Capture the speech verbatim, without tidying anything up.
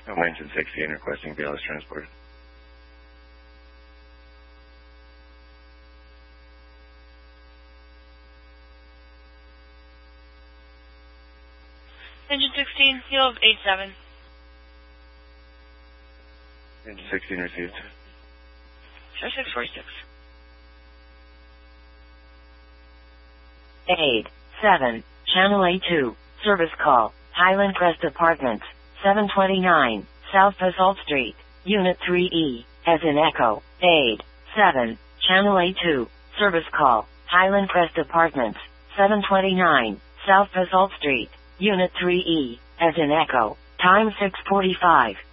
I'm engine sixteen requesting B L S transport. Engine sixteen, heel of eight seven. Engine sixteen received. Show six forty-six. eight seven, Channel A two, service call, Highland Crest Apartments, seven twenty-nine, South Basalt Street, Unit three E, as in Echo, eight seven, Channel A two, service call, Highland Crest Apartments, seven twenty-nine, South Basalt Street, Unit three E, as in Echo, time six forty-five.